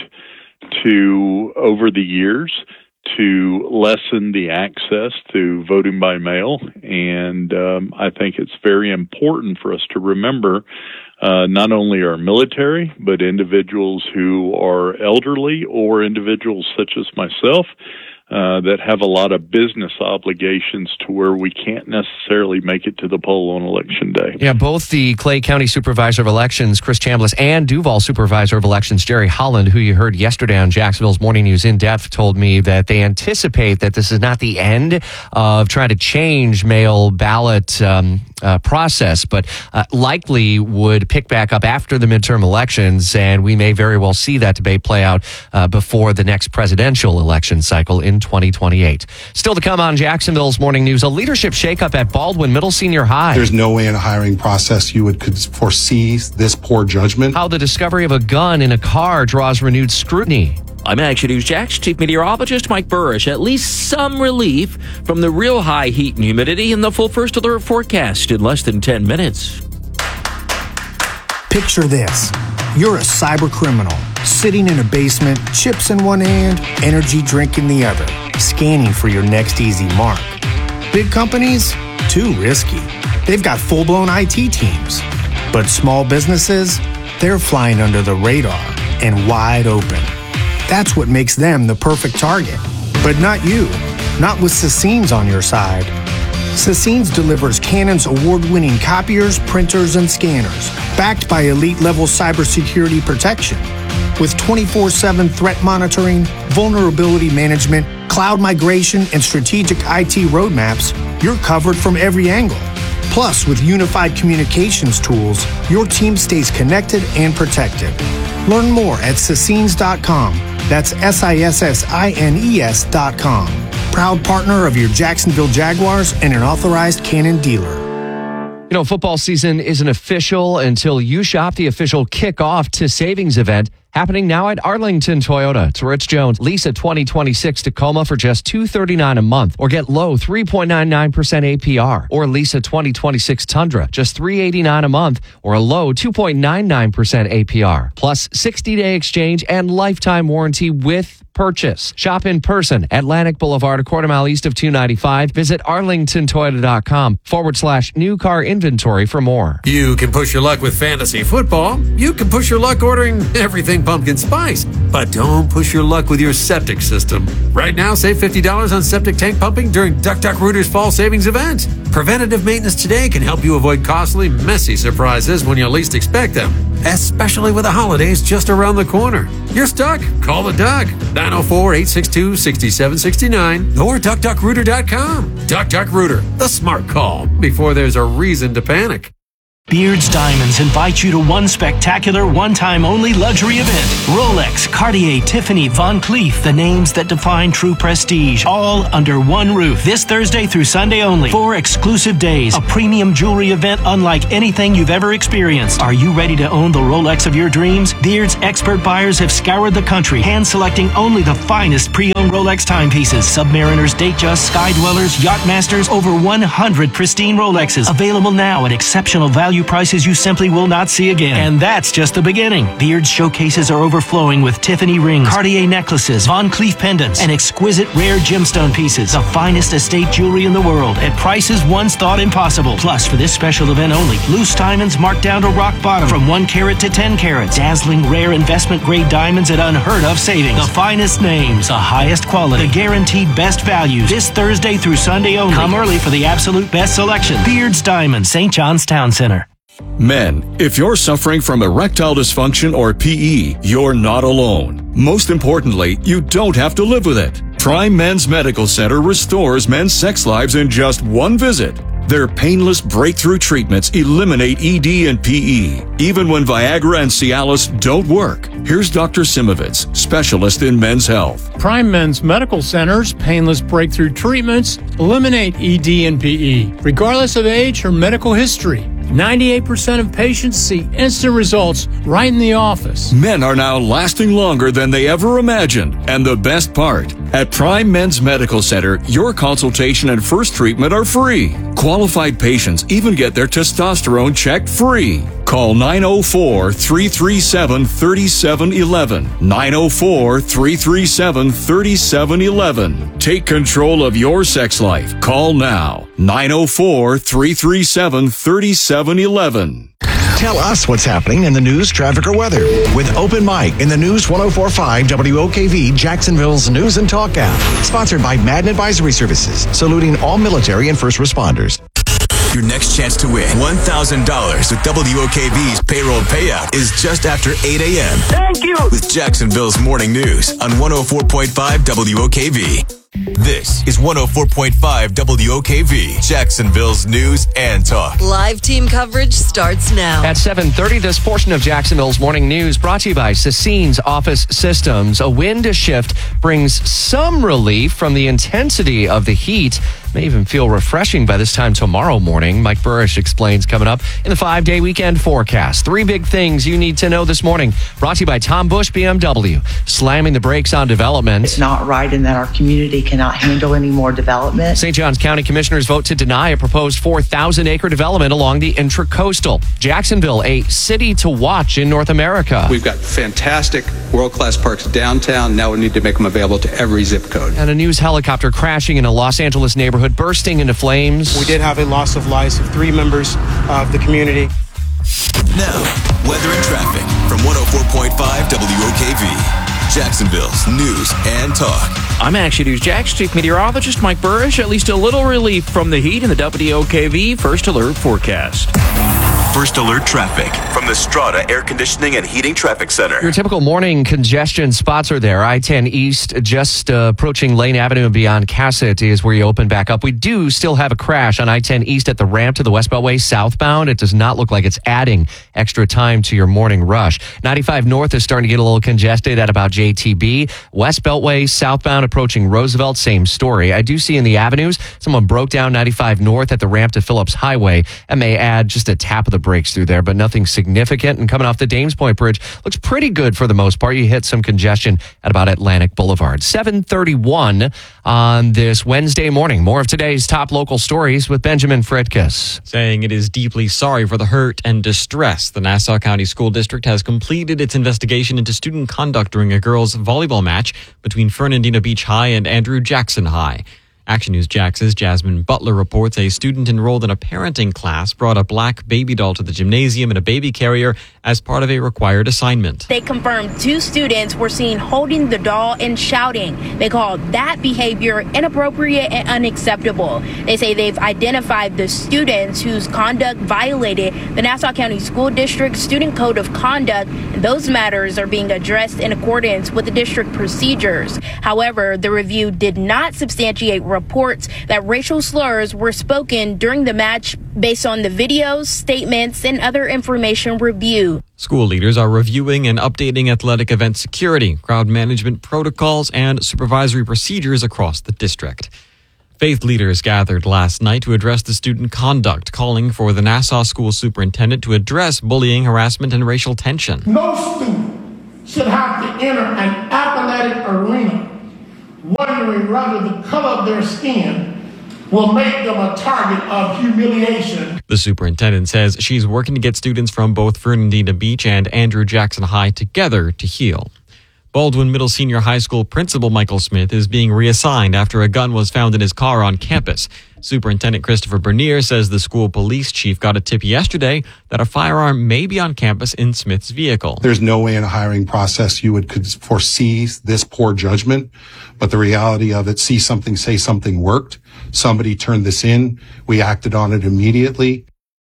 to, over the years, to lessen the access to voting by mail. And um, I think it's very important for us to remember uh, not only our military, but individuals who are elderly or individuals such as myself uh, that have a lot of business obligations to where we can't necessarily make it to the poll on election day. Yeah, both the Clay County Supervisor of Elections, Chris Chambliss, and Duval Supervisor of Elections, Jerry Holland, who you heard yesterday on Jacksonville's Morning News In Depth, told me that they anticipate that this is not the end of trying to change mail ballot um, uh, process, but uh, likely would pick back up after the midterm elections, and we may very well see that debate play out uh, before the next presidential election cycle in twenty twenty-eight. Still to come on Jacksonville's Morning News, a leadership shakeup at Baldwin Middle Senior High. There's no way in a hiring process you would could foresee this poor judgment. How the discovery of a gun in a car draws renewed scrutiny. I'm Action News Jack's Chief Meteorologist Mike Burrish. At least some relief from the real high heat and humidity in the full first alert forecast in less than ten minutes. Picture this. You're a cyber criminal, sitting in a basement, chips in one hand, energy drink in the other, scanning for your next easy mark. Big companies? Too risky. They've got full-blown I T teams. But small businesses? They're flying under the radar and wide open. That's what makes them the perfect target. But not you. Not with Sassines on your side. Sassines delivers Canon's award-winning copiers, printers, and scanners, backed by elite-level cybersecurity protection. With twenty-four seven threat monitoring, vulnerability management, cloud migration, and strategic I T roadmaps, you're covered from every angle. Plus, with unified communications tools, your team stays connected and protected. Learn more at Sassines dot com. That's S I S S I N E S dot com. proud partner of your Jacksonville Jaguars and an authorized Cannon dealer. You know, football season isn't official until you shop the official kickoff to savings event happening now at Arlington Toyota. It's Rich Jones. Lease a twenty twenty-six Tacoma for just two hundred thirty-nine dollars a month, or get low three point nine nine percent A P R. Or lease a twenty twenty-six Tundra, just three hundred eighty-nine dollars a month, or a low two point nine nine percent A P R. Plus sixty-day exchange and lifetime warranty with purchase. Shop in person, Atlantic Boulevard, a quarter mile east of two ninety-five. Visit arlingtontoyota.com forward slash new car inventory for more. You can push your luck with fantasy football. You can push your luck ordering everything pumpkin spice. But don't push your luck with your septic system. Right now, save fifty dollars on septic tank pumping during Duck Duck Rooter's fall savings event. Preventative maintenance today can help you avoid costly, messy surprises when you least expect them, especially with the holidays just around the corner. You're stuck? Call the Duck. nine oh four, eight six two, six seven six nine or duck duck rooter dot com. Duck Duck Rooter, the smart call before there's a reason to panic. Beards Diamonds invite you to one spectacular, one-time only luxury event. Rolex, Cartier, Tiffany, Van Cleef, the names that define true prestige, all under one roof. This Thursday through Sunday only. Four exclusive days. A premium jewelry event unlike anything you've ever experienced. Are you ready to own the Rolex of your dreams? Beards expert buyers have scoured the country, hand-selecting only the finest pre-owned Rolex timepieces. Submariners, Datejust, Sky Dwellers, Yachtmasters, over one hundred pristine Rolexes. Available now at exceptional value prices you simply will not see again. And that's just the beginning. Beard's showcases are overflowing with Tiffany rings, Cartier necklaces, Van Cleef pendants, and exquisite rare gemstone pieces. The finest estate jewelry in the world at prices once thought impossible. Plus, for this special event only, loose diamonds marked down to rock bottom from one carat to ten carats. Dazzling rare investment grade diamonds at unheard of savings. The finest names, the highest quality, the guaranteed best values. This Thursday through Sunday only. Come early for the absolute best selection. Beard's Diamonds, Saint John's Town Center. Men, if you're suffering from erectile dysfunction or P E, you're not alone. Most importantly, you don't have to live with it. Prime Men's Medical Center restores men's sex lives in just one visit. Their painless breakthrough treatments eliminate E D and P E, even when Viagra and Cialis don't work. Here's Doctor Simovitz, specialist in men's health. Prime Men's Medical Center's painless breakthrough treatments eliminate E D and P E, regardless of age or medical history. ninety-eight percent of patients see instant results right in the office. Men are now lasting longer than they ever imagined. And the best part, at Prime Men's Medical Center, your consultation and first treatment are free. Qualified patients even get their testosterone checked free. Call nine oh four, three three seven, three seven one one. nine oh four, three three seven, three seven one one. Take control of your sex life. Call now. nine oh four, three three seven, three seven one one. Tell us what's happening in the news, traffic, or weather with Open Mic in the News one oh four point five W O K V, Jacksonville's News and Talk app. Sponsored by Madden Advisory Services, saluting all military and first responders. Your next chance to win one thousand dollars with W O K V's payroll payout is just after eight a.m. Thank you! With Jacksonville's Morning News on one oh four point five W O K V. This is one oh four point five W O K V, Jacksonville's News and Talk. Live team coverage starts now. At seven thirty, this portion of Jacksonville's Morning News brought to you by Sassine's Office Systems. A wind shift brings some relief from the intensity of the heat. May even feel refreshing by this time tomorrow morning. Mike Burrish explains coming up in the five-day weekend forecast. Three big things you need to know this morning. Brought to you by Tom Bush B M W. Slamming the brakes on development. It's not right in that our community cannot handle any more development. Saint Johns County Commissioners vote to deny a proposed four thousand acre development along the Intracoastal. Jacksonville, a city to watch in North America. We've got fantastic world-class parks downtown. Now we need to make them available to every zip code. And a news helicopter crashing in a Los Angeles neighborhood, bursting into flames. We did have a loss of life of three members of the community. Now, weather and traffic from one oh four point five W O K V. Jacksonville's News and Talk. I'm Action News Jack's Chief Meteorologist Mike Burrish. At least a little relief from the heat in the W O K V First Alert forecast. First Alert Traffic from the Strata Air Conditioning and Heating Traffic Center. Your typical morning congestion spots are there. I ten East, just uh, approaching Lane Avenue and beyond Cassett is where you open back up. We do still have a crash on I ten East at the ramp to the West Beltway southbound. It does not look like it's adding extra time to your morning rush. ninety-five North is starting to get a little congested at about J T B. West Beltway southbound approaching Roosevelt, same story. I do see in the avenues, someone broke down ninety-five North at the ramp to Phillips Highway. That may add just a tap of the brakes through there, but nothing significant. And coming off the Dames Point Bridge, looks pretty good for the most part. You hit some congestion at about Atlantic Boulevard. seven thirty-one on this Wednesday morning. More of today's top local stories with Benjamin Fritkus. Saying it is deeply sorry for the hurt and distress, the Nassau County School District has completed its investigation into student conduct during a girls' volleyball match between Fernandina Beach High and Andrew Jackson High. Action News Jax's Jasmine Butler reports a student enrolled in a parenting class brought a black baby doll to the gymnasium in a baby carrier as part of a required assignment. They confirmed two students were seen holding the doll and shouting. They called that behavior inappropriate and unacceptable. They say they've identified the students whose conduct violated the Nassau County School District Student Code of Conduct, and those matters are being addressed in accordance with the district procedures. However, the review did not substantiate reports that racial slurs were spoken during the match based on the videos, statements, and other information reviewed. School leaders are reviewing and updating athletic event security, crowd management protocols, and supervisory procedures across the district. Faith leaders gathered last night to address the student conduct, calling for the Nassau school superintendent to address bullying, harassment, and racial tension. No student should have to enter an athletic arena wondering whether the color of their skin will make them a target of humiliation. The superintendent says she's working to get students from both Fernandina Beach and Andrew Jackson High together to heal. Baldwin Middle Senior High School principal Michael Smith is being reassigned after a gun was found in his car on campus. Superintendent Christopher Bernier says the school police chief got a tip yesterday that a firearm may be on campus in Smith's vehicle. There's no way in a hiring process you would could foresee this poor judgment, but the reality of it, see something, say something worked. Somebody turned this in. We acted on it immediately.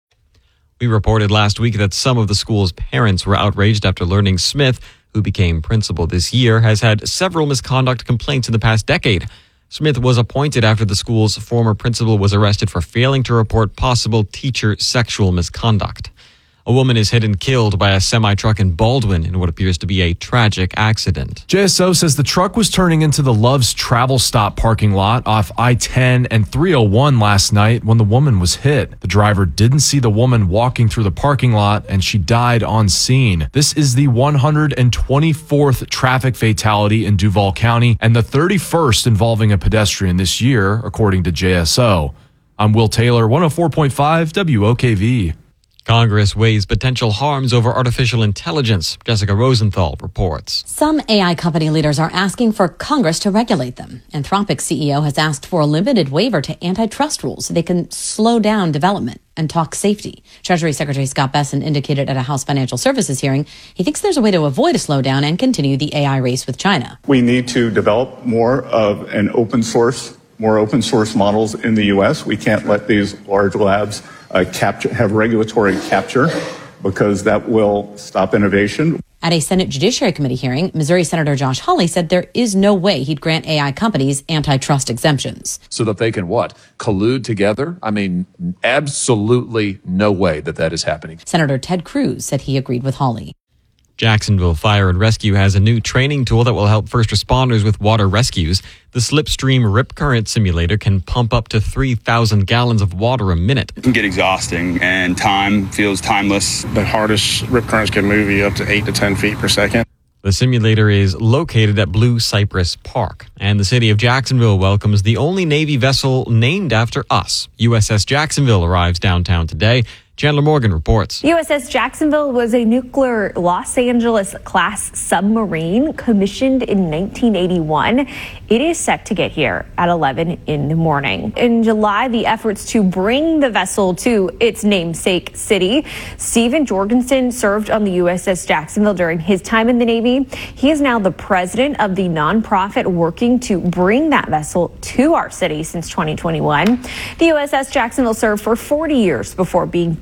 We reported last week that some of the school's parents were outraged after learning Smith, who became principal this year, has had several misconduct complaints in the past decade. Smith was appointed after the school's former principal was arrested for failing to report possible teacher sexual misconduct. A woman is hit and killed by a semi-truck in Baldwin in what appears to be a tragic accident. J S O says the truck was turning into the Love's Travel Stop parking lot off I ten and three oh one last night when the woman was hit. The driver didn't see the woman walking through the parking lot and she died on scene. This is the one hundred twenty-fourth traffic fatality in Duval County and the thirty-first involving a pedestrian this year, according to J S O. I'm Will Taylor, one oh four point five W O K V. Congress weighs potential harms over artificial intelligence. Jessica Rosenthal reports. Some A I company leaders are asking for Congress to regulate them. Anthropic C E O has asked for a limited waiver to antitrust rules so they can slow down development and talk safety. Treasury Secretary Scott Bessent indicated at a House Financial Services hearing he thinks there's a way to avoid a slowdown and continue the A I race with China. We need to develop more of an open source, more open source models in the U S. We can't let these large labs Uh, capture, have regulatory capture, because that will stop innovation. At a Senate Judiciary Committee hearing, Missouri Senator Josh Hawley said there is no way he'd grant A I companies antitrust exemptions. So that they can what? Collude together? I mean, absolutely no way that that is happening. Senator Ted Cruz said he agreed with Hawley. Jacksonville Fire and Rescue has a new training tool that will help first responders with water rescues. The Slipstream Rip Current Simulator can pump up to three thousand gallons of water a minute. It can get exhausting, and time feels timeless. The hardest rip currents can move you up to eight to ten feet per second. The simulator is located at Blue Cypress Park, and the city of Jacksonville welcomes the only Navy vessel named after us. U S S Jacksonville arrives downtown today. Chandler Morgan reports. U S S Jacksonville was a nuclear Los Angeles-class submarine commissioned in nineteen eighty-one. It is set to get here at eleven in the morning. In July, the efforts to bring the vessel to its namesake city. Stephen Jorgensen served on the U S S Jacksonville during his time in the Navy. He is now the president of the nonprofit working to bring that vessel to our city since twenty twenty-one. The U S S Jacksonville served for forty years before being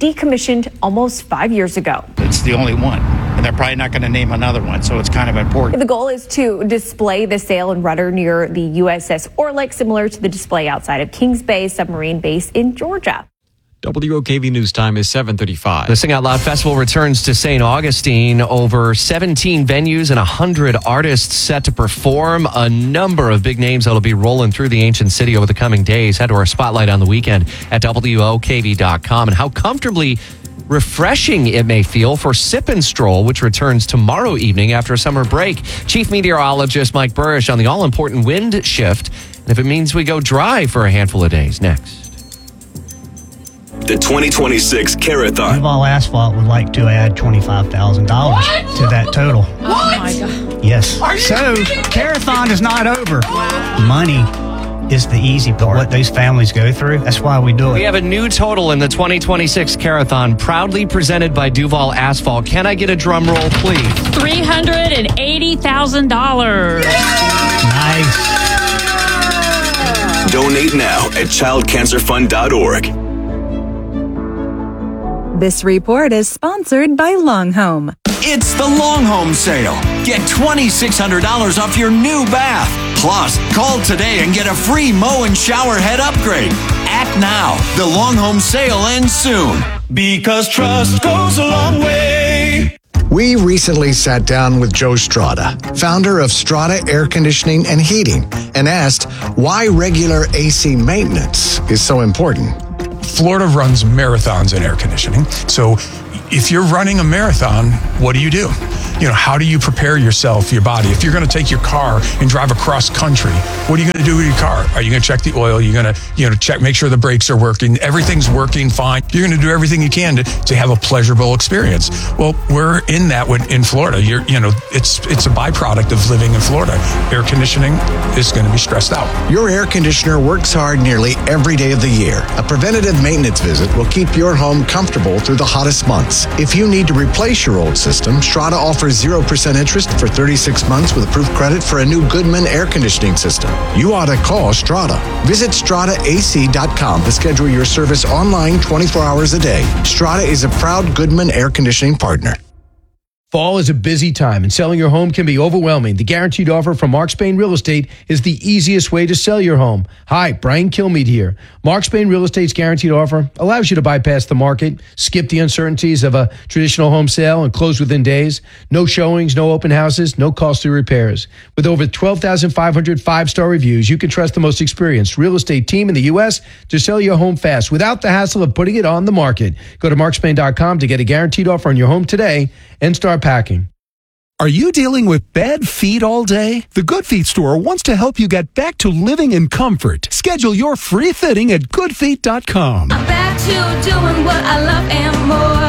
decommissioned almost five years ago. It's the only one, and they're probably not going to name another one, so it's kind of important. The goal is to display the sail and rudder near the U S S Orlik, similar to the display outside of Kings Bay Submarine Base in Georgia. W O K V News Time is seven thirty-five. The Sing Out Loud Festival returns to Saint Augustine. Over seventeen venues and one hundred artists set to perform. A number of big names that will be rolling through the ancient city over the coming days. Head to our spotlight on the weekend at W O K V dot com. And how comfortably refreshing it may feel for Sip and Stroll, which returns tomorrow evening after a summer break. Chief Meteorologist Mike Burrish on the all-important wind shift, and if it means we go dry for a handful of days. Next. The twenty twenty-six Carathon. Duval Asphalt would like to add twenty-five thousand dollars to that total. Oh my God. Yes. So, Carathon is not over. Money is the easy part. What those families go through, that's why we do it. We have a new total in the twenty twenty-six Carathon, proudly presented by Duval Asphalt. Can I get a drum roll, please? three hundred eighty thousand dollars. Nice. Donate now at child cancer fund dot org. This report is sponsored by Long Home. It's the Long Home Sale. Get twenty-six hundred dollars off your new bath. Plus, call today and get a free mow and shower head upgrade. Act now. The Long Home Sale ends soon. Because trust goes a long way. We recently sat down with Joe Strada, founder of Strada Air Conditioning and Heating, and asked why regular A C maintenance is so important. Florida runs marathons in air conditioning. So if you're running a marathon, what do you do? You know, how do you prepare yourself, your body? If you're going to take your car and drive across country, what are you going to do with your car? Are you going to check the oil? You're going to, you know, check, make sure the brakes are working. Everything's working fine. You're going to do everything you can to, to have a pleasurable experience. Well, we're in that with, in Florida. You're, you know, it's it's a byproduct of living in Florida. Air conditioning is going to be stressed out. Your air conditioner works hard nearly every day of the year. A preventative maintenance visit will keep your home comfortable through the hottest months. If you need to replace your old system, Strada offers zero percent interest for thirty-six months with approved credit for a new Goodman air conditioning system. You ought to call Strada. Visit strada A C dot com to schedule your service online twenty-four hours a day. Strada is a proud Goodman air conditioning partner. Fall is a busy time and selling your home can be overwhelming. The guaranteed offer from Mark Spain Real Estate is the easiest way to sell your home. Hi, Brian Kilmeade here. Mark Spain Real Estate's guaranteed offer allows you to bypass the market, skip the uncertainties of a traditional home sale and close within days. No showings, no open houses, no costly repairs. With over twelve thousand five hundred five-star reviews, you can trust the most experienced real estate team in the U S to sell your home fast without the hassle of putting it on the market. Go to mark spain dot com to get a guaranteed offer on your home today and start packing. Are you dealing with bad feet all day? The Good Feet store wants to help you get back to living in comfort. Schedule your free fitting at good feet dot com. I'm back to doing what I love and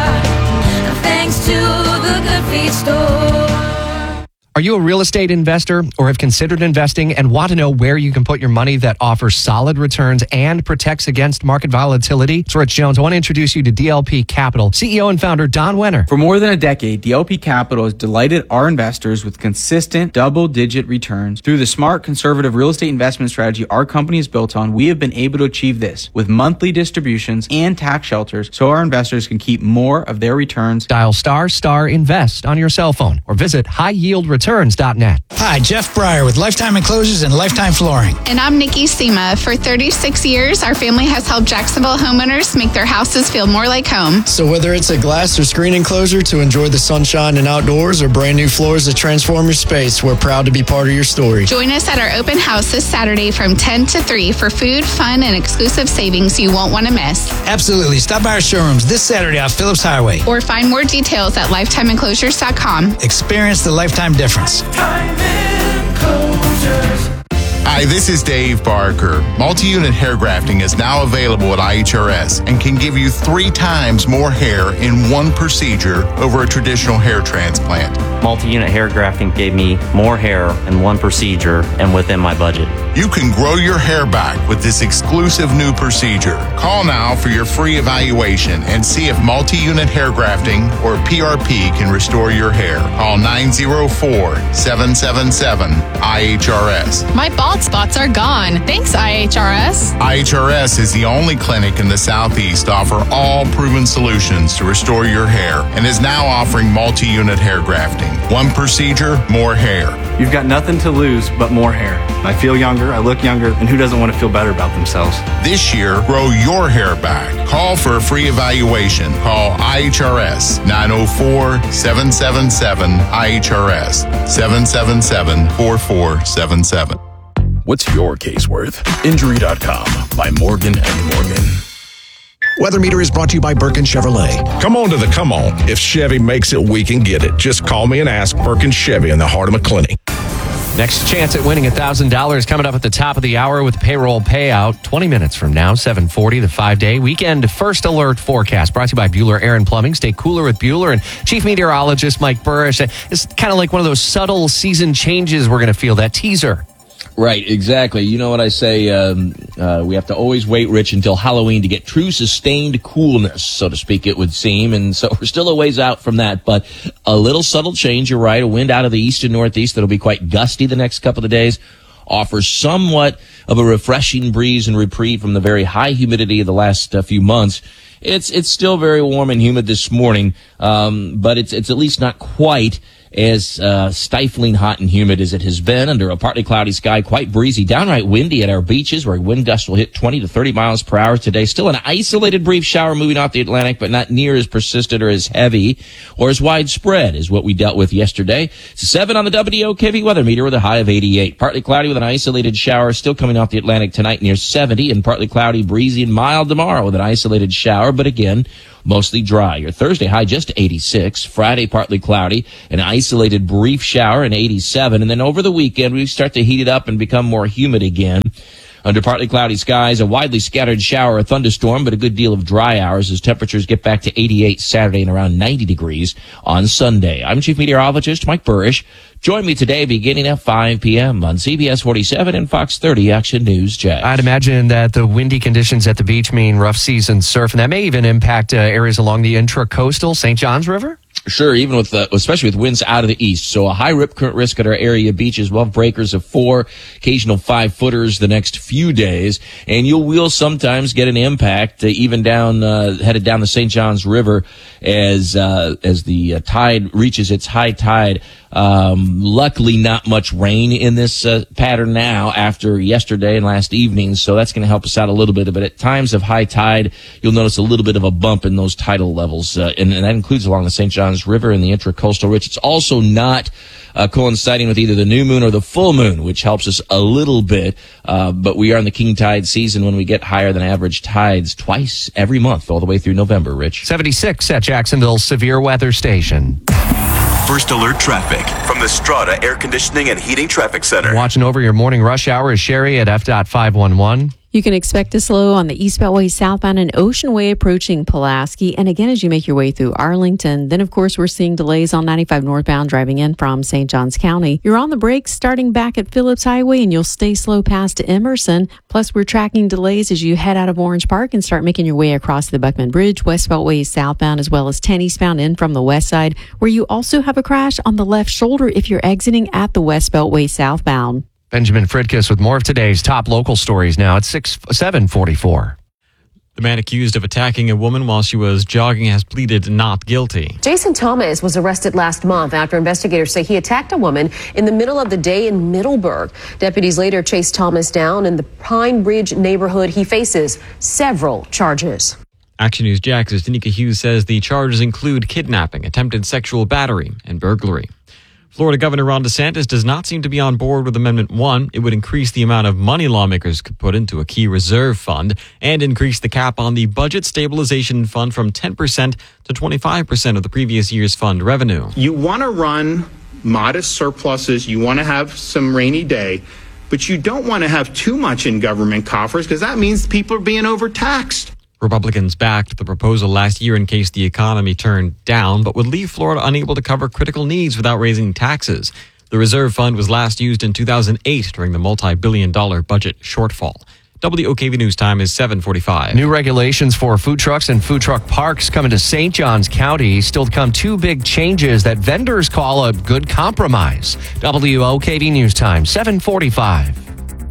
more, thanks to the Good Feet store. Are you a real estate investor or have considered investing and want to know where you can put your money that offers solid returns and protects against market volatility? It's Rich Jones. I want to introduce you to D L P Capital, C E O and founder Don Wenner. For more than a decade, D L P Capital has delighted our investors with consistent double-digit returns. Through the smart, conservative real estate investment strategy our company is built on, we have been able to achieve this with monthly distributions and tax shelters so our investors can keep more of their returns. Dial star star invest on your cell phone or visit high yield returns dot net. Hi, Jeff Breyer with Lifetime Enclosures and Lifetime Flooring. And I'm Nikki Sema. For thirty-six years, our family has helped Jacksonville homeowners make their houses feel more like home. So whether it's a glass or screen enclosure to enjoy the sunshine and outdoors or brand new floors to transform your space, we're proud to be part of your story. Join us at our open house this Saturday from ten to three for food, fun, and exclusive savings you won't want to miss. Absolutely. Stop by our showrooms this Saturday off Phillips Highway. Or find more details at lifetime enclosures dot com. Experience the Lifetime difference. Hi, this is Dave Barker. Multi-unit hair grafting is now available at I H R S and can give you three times more hair in one procedure over a traditional hair transplant. Multi-unit hair grafting gave me more hair in one procedure and within my budget. You can grow your hair back with this exclusive new procedure. Call now for your free evaluation and see if multi-unit hair grafting or P R P can restore your hair. Call nine zero four, seven seven seven, I H R S. My boss bald spots are gone. Thanks, I H R S. I H R S is the only clinic in the Southeast to offer all proven solutions to restore your hair and is now offering multi-unit hair grafting. One procedure, more hair. You've got nothing to lose but more hair. I feel younger, I look younger, and who doesn't want to feel better about themselves? This year, grow your hair back. Call for a free evaluation. Call I H R S nine oh four, seven seven seven, I H R S seven seven seven, four four seven seven. What's your case worth? Injury dot com by Morgan and Morgan. Weather Meter is brought to you by Birkin Chevrolet. Come on to the come on. If Chevy makes it, we can get it. Just call me and ask. Birkin Chevy in the heart of McClinney. Next chance at winning one thousand dollars coming up at the top of the hour with the payroll payout. twenty minutes from now, seven forty, the five-day weekend first alert forecast. Brought to you by Bueller Air and Plumbing. Stay cooler with Bueller. And Chief Meteorologist Mike Burrish. It's kind of like one of those subtle season changes we're going to feel, that teaser. Right, exactly. You know what I say, um, uh, we have to always wait, Rich, until Halloween to get true sustained coolness, so to speak, it would seem. And so we're still a ways out from that, but a little subtle change, you're right. A wind out of the east and northeast that'll be quite gusty the next couple of days offers somewhat of a refreshing breeze and reprieve from the very high humidity of the last uh, few months. It's it's still very warm and humid this morning, um, but it's it's at least not quite as uh, stifling hot and humid as it has been under a partly cloudy sky, quite breezy, downright windy at our beaches where wind gusts will hit twenty to thirty miles per hour today. Still an isolated brief shower moving off the Atlantic, but not near as persistent or as heavy or as widespread as what we dealt with yesterday. It's a seven on the W O K V weather meter with a high of eighty-eight. Partly cloudy with an isolated shower still coming off the Atlantic tonight near seventy, and partly cloudy, breezy, and mild tomorrow with an isolated shower, but again, mostly dry. Your Thursday high just eighty-six. Friday partly cloudy, an isolated brief shower and eighty-seven. And then over the weekend, we start to heat it up and become more humid again. Under partly cloudy skies, a widely scattered shower or thunderstorm, but a good deal of dry hours as temperatures get back to eighty-eight Saturday and around ninety degrees on Sunday. I'm Chief Meteorologist Mike Burrish. Join me today beginning at five p.m. on C B S forty-seven and Fox thirty Action News, Jack. I'd imagine that the windy conditions at the beach mean rough season surf, and that may even impact uh, areas along the intra-coastal Saint Johns River? Sure, even with the, especially with winds out of the east. So a high rip current risk at our area beaches. We'll have breakers of four, occasional five footers the next few days. And you will sometimes get an impact uh, even down, uh, headed down the Saint Johns River as, uh, as the uh, tide reaches its high tide. Um, luckily not much rain in this uh, pattern now after yesterday and last evening, so that's going to help us out a little bit. But at times of high tide, you'll notice a little bit of a bump in those tidal levels, uh, and, and that includes along the Saint Johns River and the intracoastal ridge. It's also not uh, coinciding with either the new moon or the full moon, which helps us a little bit, uh, but we are in the king tide season when we get higher than average tides twice every month all the way through November, Rich. seventy-six at Jacksonville's severe weather station. First alert traffic from the Strata Air Conditioning and Heating Traffic Center. Watching over your morning rush hour is Sherry at F dot five one one. You can expect a slow on the East Beltway southbound and Ocean Way approaching Pulaski. And again, as you make your way through Arlington, then of course we're seeing delays on ninety-five northbound driving in from Saint Johns County. You're on the brakes starting back at Phillips Highway and you'll stay slow past Emerson. Plus we're tracking delays as you head out of Orange Park and start making your way across the Buckman Bridge, West Beltway southbound, as well as ten eastbound in from the west side, where you also have a crash on the left shoulder if you're exiting at the West Beltway southbound. Benjamin Fridkis with more of today's top local stories now at six seven forty-four. The man accused of attacking a woman while she was jogging has pleaded not guilty. Jason Thomas was arrested last month after investigators say he attacked a woman in the middle of the day in Middleburg. Deputies later chased Thomas down in the Pine Ridge neighborhood. He faces several charges. Action News Jax's Danica Hughes says the charges include kidnapping, attempted sexual battery, and burglary. Florida Governor Ron DeSantis does not seem to be on board with Amendment one. It would increase the amount of money lawmakers could put into a key reserve fund and increase the cap on the budget stabilization fund from ten percent to twenty-five percent of the previous year's fund revenue. You want to run modest surpluses. You want to have some rainy day, but you don't want to have too much in government coffers because that means people are being overtaxed. Republicans backed the proposal last year in case the economy turned down, but would leave Florida unable to cover critical needs without raising taxes. The reserve fund was last used in two thousand eight during the multi-billion dollar budget shortfall. W O K V News time is seven forty-five. New regulations for food trucks and food truck parks coming to Saint Johns County. Still to come, two big changes that vendors call a good compromise. W O K V News time, seven forty-five.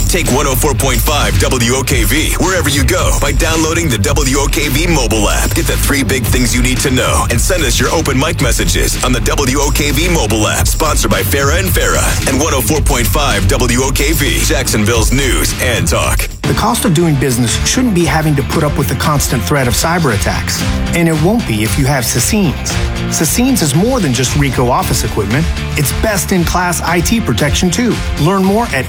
Take one oh four point five W O K V wherever you go by downloading the W O K V mobile app. Get the three big things you need to know and send us your open mic messages on the W O K V mobile app. Sponsored by Farah and Farah and one oh four point five W O K V, Jacksonville's news and talk. The cost of doing business shouldn't be having to put up with the constant threat of cyber attacks. And it won't be if you have Sassines. Sassines is more than just Ricoh office equipment. It's best-in-class I T protection, too. Learn more at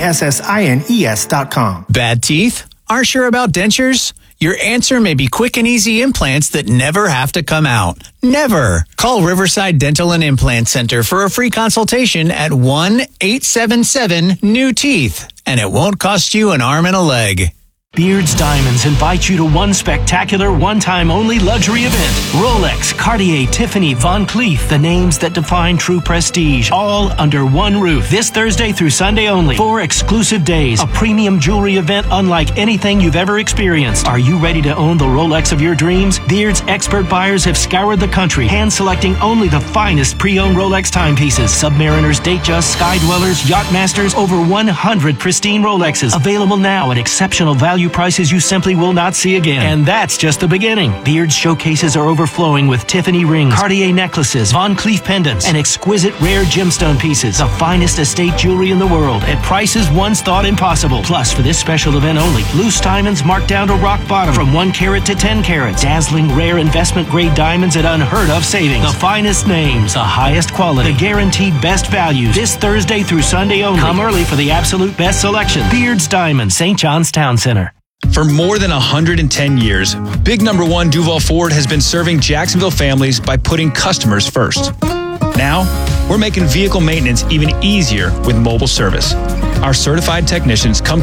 sissines dot com. Bad teeth? Aren't sure about dentures? Your answer may be quick and easy implants that never have to come out. Never. Call Riverside Dental and Implant Center for a free consultation at one eight seven seven new teeth. And it won't cost you an arm and a leg. Beards Diamonds invite you to one spectacular, one-time only luxury event. Rolex, Cartier, Tiffany, Van Cleef, the names that define true prestige, all under one roof. This Thursday through Sunday only. Four exclusive days. A premium jewelry event unlike anything you've ever experienced. Are you ready to own the Rolex of your dreams? Beards expert buyers have scoured the country, hand-selecting only the finest pre-owned Rolex timepieces. Submariners, Datejust, Sky Dwellers, Yachtmasters, over one hundred pristine Rolexes. Available now at exceptional value prices you simply will not see again. And that's just the beginning. Beard's showcases are overflowing with Tiffany rings, Cartier necklaces, Van Cleef pendants, and exquisite rare gemstone pieces. The finest estate jewelry in the world at prices once thought impossible. Plus, for this special event only, loose diamonds marked down to rock bottom from one carat to ten carats. Dazzling rare investment grade diamonds at unheard of savings. The finest names, the highest quality, the guaranteed best values. This Thursday through Sunday only. Come early for the absolute best selection. Beard's Diamonds, Saint John's Town Center. For more than one hundred ten years, Big Number One Duval Ford has been serving Jacksonville families by putting customers first. Now, we're making vehicle maintenance even easier with mobile service. Our certified technicians come